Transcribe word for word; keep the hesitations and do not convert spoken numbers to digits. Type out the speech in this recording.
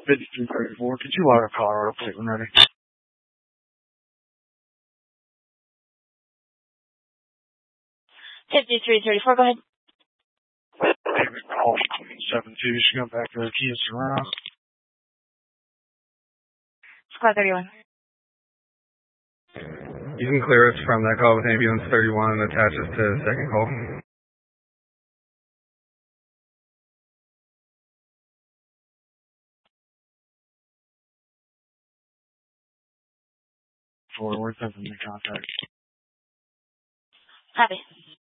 fifty-three thirty-four. Could you log a Colorado plate when ready? fifty-three thirty-four, go ahead. David Call seven two. She's going back to the Kia Sorento. Squad thirty-one. You can clear us from that call with ambulance thirty-one and attach us to the second call. Forward, sending the contact. Copy.